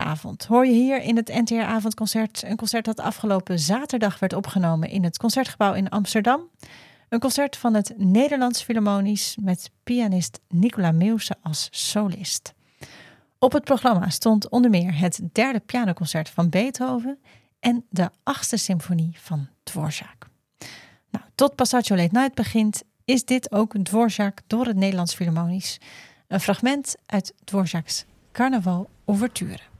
NTR-avond hoor je hier in het NTR-avondconcert. Een concert dat afgelopen zaterdag werd opgenomen in het Concertgebouw in Amsterdam. Een concert van het Nederlands Philharmonisch met pianist Nicola Meeuwse als solist. Op het programma stond onder meer het derde pianoconcert van Beethoven en de 8e symfonie van Dvorak. Nou, tot Passaggio Late Night begint is dit ook Dvorak door het Nederlands Philharmonisch. Een fragment uit Dvorak's Carnaval Ouverture.